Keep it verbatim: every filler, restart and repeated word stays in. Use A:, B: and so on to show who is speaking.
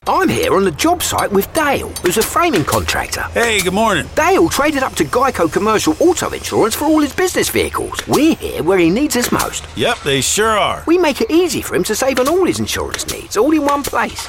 A: I'm here on the job site with Dale, who's a framing contractor.
B: Hey, good morning.
A: Dale traded up to Geico Commercial Auto Insurance for all his business vehicles. We're here where he needs us most.
B: Yep, they sure are.
A: We make it easy for him to save on all his insurance needs, all in one place.